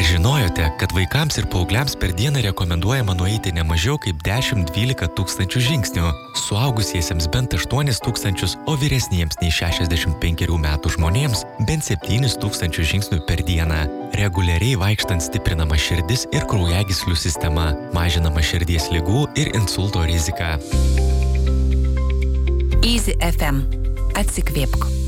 Ar žinojote, kad vaikams ir paaugliams per dieną rekomenduojama nueiti ne mažiau kaip 10-12 tūkstančių žingsnių, suaugusiesiems bent 8 tūkstančius, o vyresniems nei 65 metų žmonėms bent 7 tūkstančių žingsnių per dieną. Reguliariai vaikštant stiprinama širdis ir kraujagyslių sistema, mažinama širdies ligų ir insulto rizika. Easy FM. Atsikvėpk.